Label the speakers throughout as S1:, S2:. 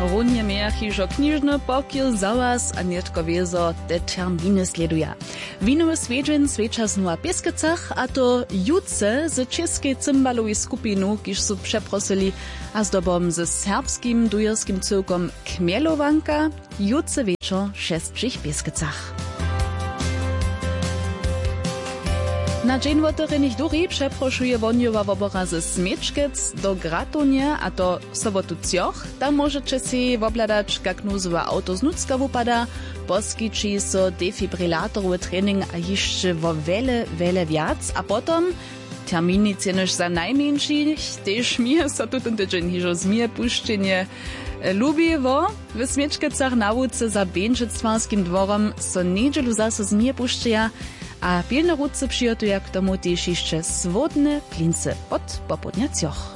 S1: Runje miejach iżo kniżny pokiel załaz, a nietko wiezo te terminy sleduja. Winowy swiedźen swecza znuła Pieskecach, a to jutce z czeskiej cymbalowej skupinu, kiż su przeprosili, a z dobom z serbskim dujerskim cyłkom Kmielowanka, jutce wieczor 6 w Pieskecach. Na dzień woterynych duri przeproszuje wonjowa wobora ze Smiečkec do Gratonie, a to sobotu cioch. Tam możecie si wobladać, jak nuzowa auto z Nucka wupada, poskiči so defibrilátorowy trening a jeszcze wo wiele wiac, a potom terminy cenoż za najmniejszych, też mi so tu ten tydzień hižo zmije puszczenie lubiło. W Smiečkecach na wódce za Běnčectvarskim dworom so niedzielu zase zmije puszczeja, a pilnorodce přijotuje k tomu też jeszcze swodne plince od popodnia cioch.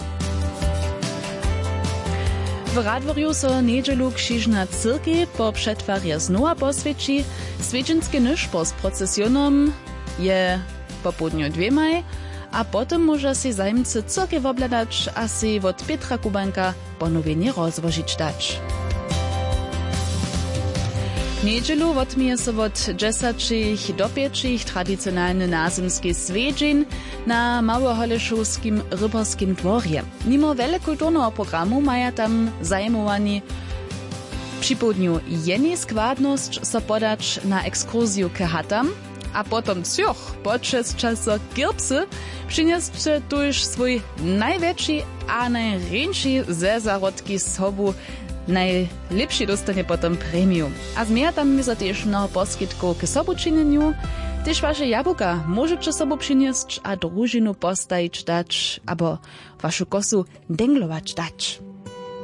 S1: W Radworju so niedzielu krzyżna cyrki po przetwarje znowa poswieci. Swieczenskie nyszpo z procesjonom je popodniu 2 a potem może si zajmcy cyrki wobladać, a si od Pietra Kubanka ponowienie rozwožić dać. W niedzielu odmije so od 10 do 5 tradycjonalny nazymski swiedźeń na Małoholešovskim rybarskim dworje. Mimo wiele kulturnego programu mają tam zajmowani przy południu jeni składność so podać na ekskursju k chatam, a potom cioch podczas czasu kirbsy przynioscie tuż swój największy a najręczy ze zarodki z sobu. Najlepszy dostanie potom premium. A zmieja tam za też mnoho poskitków k sobučineniu. Też wasze jabłka możecie sobu przynieść, a drużinu postawić dać, albo waszą kosu dęglować dać.